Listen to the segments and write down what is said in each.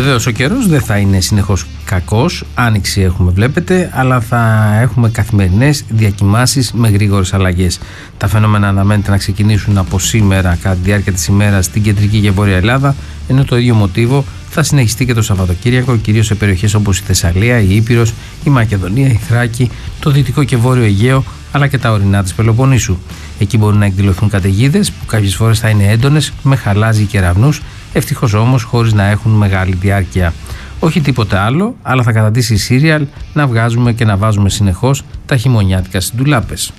Βεβαίως ο καιρός δεν θα είναι συνεχώς κακός, άνοιξη έχουμε βλέπετε, αλλά θα έχουμε καθημερινές διακοιμάσεις με γρήγορες αλλαγές. Τα φαινόμενα αναμένεται να ξεκινήσουν από σήμερα κατά τη διάρκεια της ημέρας στην κεντρική και βόρεια Ελλάδα, ενώ το ίδιο μοτίβο θα συνεχιστεί και το Σαββατοκύριακο, κυρίως σε περιοχές όπως η Θεσσαλία, η Ήπειρος, η Μακεδονία, η Θράκη, το δυτικό και βόρειο Αιγαίο, αλλά και τα ορεινά της Πελοποννήσου. Εκεί μπορούν να εκδηλωθούν καταιγίδες που κάποιες φορές θα είναι έντονες, με χαλάζι και κεραυνούς, ευτυχώς όμως χωρίς να έχουν μεγάλη διάρκεια. Όχι τίποτε άλλο, αλλά θα καταντήσει η Σύριαλ να βγάζουμε και να βάζουμε συνεχώς τα χειμωνιάτικα στις ντουλάπες.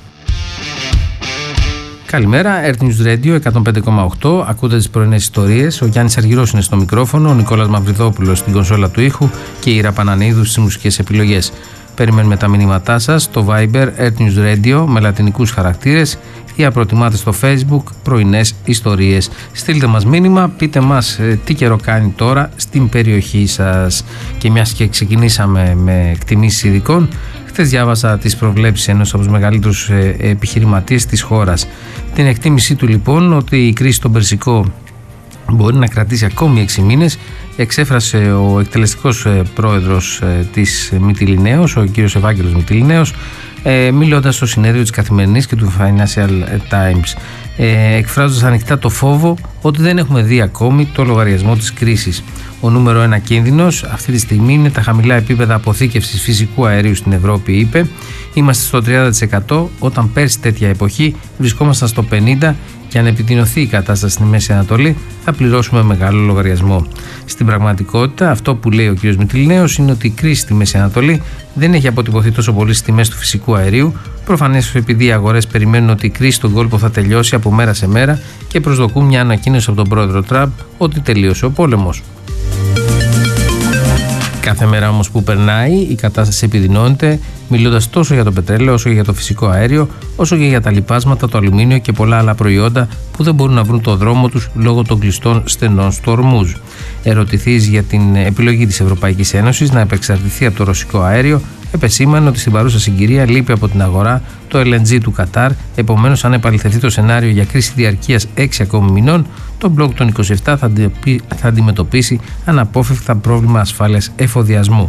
Καλημέρα, Earth News Radio 105,8. Ακούτε τις πρωινές ιστορίες. Ο Γιάννης Αργυρός είναι στο μικρόφωνο, ο Νικόλας Μαυριδόπουλος στην κονσόλα του ήχου και η Ήρα Πανανίδου στις μουσικές επιλογές. Περιμένουμε τα μηνύματά σας στο Viber Earth News Radio με λατινικούς χαρακτήρες ή αν προτιμάτε στο Facebook πρωινές ιστορίες. Στείλτε μας μήνυμα, πείτε μας τι καιρό κάνει τώρα στην περιοχή σας. Και μιας και ξεκινήσαμε με εκτιμήσεις ειδικών, χθες διάβασα τις προβλέψεις ενός από τους μεγαλύτερους επιχειρηματίες της χώρας. Την εκτίμησή του λοιπόν ότι η κρίση στον Περσικό μπορεί να κρατήσει ακόμη 6 μήνες, εξέφρασε ο εκτελεστικός πρόεδρος της Μυτιληναίος, ο κύριος Ευάγγελος Μυτιληναίος, μιλώντας στο συνέδριο της Καθημερινής και του Financial Times, εκφράζοντας ανοιχτά το φόβο ότι δεν έχουμε δει ακόμη το λογαριασμό της κρίσης. Ο νούμερο ένα κίνδυνος αυτή τη στιγμή είναι τα χαμηλά επίπεδα αποθήκευσης φυσικού αερίου στην Ευρώπη, είπε. Είμαστε στο 30% όταν πέρσι τέτοια εποχή βρισκόμασταν στο 50%. Και αν επιδεινωθεί η κατάσταση στη Μέση Ανατολή, θα πληρώσουμε μεγάλο λογαριασμό. Στην πραγματικότητα, αυτό που λέει ο κ. Μυτιληναίος είναι ότι η κρίση στη Μέση Ανατολή δεν έχει αποτυπωθεί τόσο πολύ στις τιμές του φυσικού αερίου. Προφανώς επειδή οι αγορές περιμένουν ότι η κρίση στον κόλπο θα τελειώσει από μέρα σε μέρα και προσδοκούν μια ανακοίνωση από τον πρόεδρο Τραμπ ότι τελείωσε ο πόλεμος. Κάθε μέρα όμως που περνάει η κατάσταση επιδεινώνεται, μιλώντας τόσο για το πετρέλαιο όσο και για το φυσικό αέριο, όσο και για τα λιπάσματα, το αλουμίνιο και πολλά άλλα προϊόντα που δεν μπορούν να βρουν το δρόμο τους λόγω των κλειστών στενών στο Ορμούζ. Ερωτηθείς για την επιλογή της Ευρωπαϊκής Ένωσης να επεξαρτηθεί από το ρωσικό αέριο, επεσήμανε ότι στην παρούσα συγκυρία λείπει από την αγορά το LNG του Κατάρ. Επομένως, αν επαληθευτεί το σενάριο για κρίση διαρκείας 6 ακόμη μηνών, το μπλοκ των 27 θα αντιμετωπίσει αναπόφευκτα πρόβλημα ασφάλειας εφοδιασμού.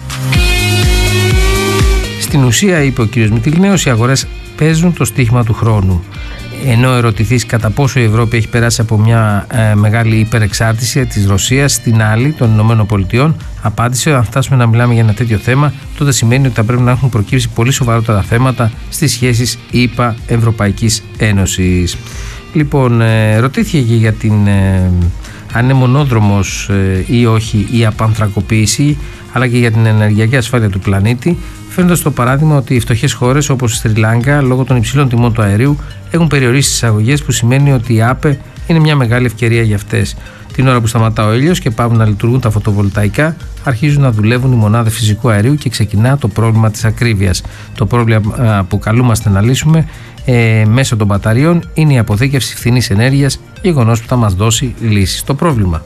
Στην ουσία, είπε ο κ. Μυτιληναίος, οι αγορές παίζουν το στοίχημα του χρόνου. Ενώ ερωτηθείς κατά πόσο η Ευρώπη έχει περάσει από μια μεγάλη υπερεξάρτηση της Ρωσίας στην άλλη των Ηνωμένων Πολιτειών, απάντησε: αν φτάσουμε να μιλάμε για ένα τέτοιο θέμα, τότε σημαίνει ότι θα πρέπει να έχουν προκύψει πολύ σοβαρότερα θέματα στις σχέσεις ΗΠΑ Ευρωπαϊκής Ένωσης. Λοιπόν, ρωτήθηκε και για την αν είναι μονόδρομος ή όχι η απανθρακοποίηση, αλλά και για την ενεργειακή ασφάλεια του πλανήτη, φέρνοντας το παράδειγμα ότι οι φτωχές χώρες όπως η Σρι Λάγκα, λόγω των υψηλών τιμών του αερίου, έχουν περιορίσει τις εισαγωγές, που σημαίνει ότι η ΑΠΕ είναι μια μεγάλη ευκαιρία για αυτές. Την ώρα που σταματά ο ήλιος και πάβουν να λειτουργούν τα φωτοβολταϊκά, αρχίζουν να δουλεύουν οι μονάδες φυσικού αερίου και ξεκινά το πρόβλημα της ακρίβειας. Το πρόβλημα που καλούμαστε να λύσουμε μέσω των μπαταριών είναι η αποθήκευση φθηνής ενέργειας, γεγονός που θα μας δώσει λύσεις στο πρόβλημα.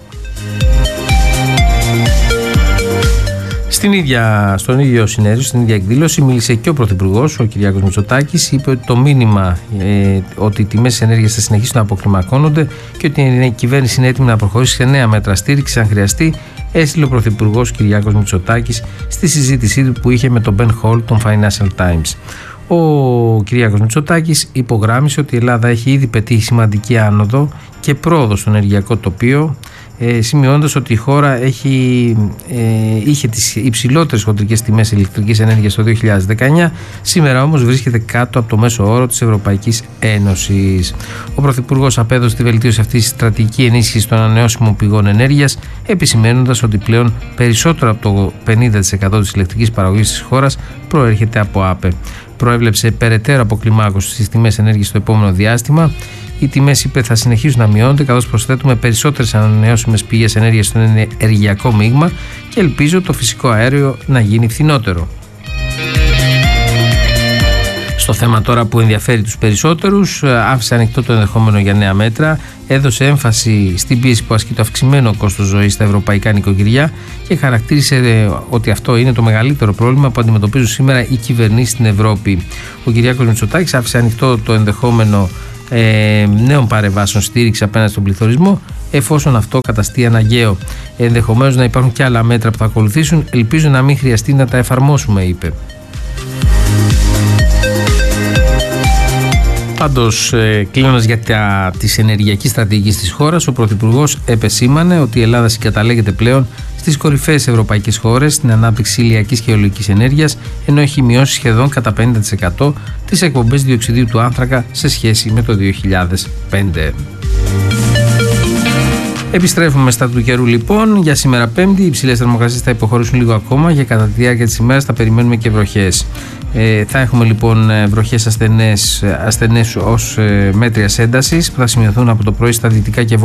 Στον ίδιο συνέδριο, στην ίδια εκδήλωση, μίλησε και ο Πρωθυπουργός, ο Κυριάκος Μητσοτάκης. Είπε ότι το μήνυμα ότι οι τιμές της ενέργειας θα συνεχίσουν να αποκλιμακώνονται και ότι η κυβέρνηση είναι έτοιμη να προχωρήσει σε νέα μέτρα στήριξη αν χρειαστεί, έστειλε ο Πρωθυπουργός Κυριάκος Μητσοτάκης στη συζήτησή του που είχε με τον Ben Hall των Financial Times. Ο Κυριάκος Μητσοτάκης υπογράμμισε ότι η Ελλάδα έχει ήδη πετύχει σημαντική άνοδο και πρόοδο στο ενεργειακό τοπίο, σημειώνοντας ότι η χώρα είχε τις υψηλότερες χοντρικές τιμές ηλεκτρικής ενέργειας το 2019, σήμερα όμως βρίσκεται κάτω από το μέσο όρο της Ευρωπαϊκής Ένωσης. Ο Πρωθυπουργός απέδωσε τη βελτίωση αυτής της στρατηγική ενίσχυση των ανανεώσιμων πηγών ενέργειας, επισημαίνοντας ότι πλέον περισσότερο από το 50% της ηλεκτρικής παραγωγής της χώρας προέρχεται από ΑΠΕ. Προέβλεψε περαιτέρω αποκλιμάκωση στις τιμές ενέργειας στο επόμενο διάστημα. Οι τιμές, είπε, θα συνεχίσουν να μειώνονται καθώς προσθέτουμε περισσότερες ανανεώσιμες πηγές ενέργειας στο ενεργειακό μείγμα και ελπίζω το φυσικό αέριο να γίνει φθηνότερο. Στο θέμα τώρα που ενδιαφέρει τους περισσότερους, άφησε ανοιχτό το ενδεχόμενο για νέα μέτρα, έδωσε έμφαση στην πίεση που ασκεί το αυξημένο κόστος ζωής στα ευρωπαϊκά νοικοκυριά και χαρακτήρισε ότι αυτό είναι το μεγαλύτερο πρόβλημα που αντιμετωπίζουν σήμερα οι κυβερνήσεις στην Ευρώπη. Ο Κυριάκος Μητσοτάκης άφησε ανοιχτό το ενδεχόμενο νέων παρεμβάσεων στήριξη απέναντι στον πληθωρισμό, εφόσον αυτό καταστεί αναγκαίο. Ενδεχομένως να υπάρχουν και άλλα μέτρα που θα ακολουθήσουν. Ελπίζω να μην χρειαστεί να τα εφαρμόσουμε, είπε. Πάντως, κλείνοντας για της ενεργειακής στρατηγικής της χώρας, ο Πρωθυπουργός επεσήμανε ότι η Ελλάδα συγκαταλέγεται πλέον στις κορυφαίες ευρωπαϊκές χώρες στην ανάπτυξη ηλιακής και αιωλικής ενέργειας, ενώ έχει μειώσει σχεδόν κατά 50% τις εκπομπές διοξιδίου του άνθρακα σε σχέση με το 2005. Επιστρέφουμε στα του καιρού λοιπόν. Για σήμερα Πέμπτη, οι υψηλές θερμοκρασίες θα υποχωρήσουν λίγο ακόμα και κατά τη διάρκεια της ημέρας θα περιμένουμε και βροχές. Θα έχουμε λοιπόν βροχές ασθενές ως μέτριας έντασης που θα σημειωθούν από το πρωί στα δυτικά και